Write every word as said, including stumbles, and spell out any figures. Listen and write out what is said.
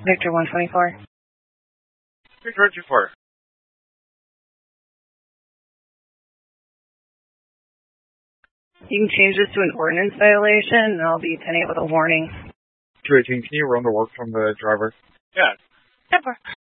Victor one twenty-four. Victor one twenty-four. You can change this to an ordinance violation, and I'll be ten eight with a warning. two eighteen, can you run the work from the driver? Yeah. Yep.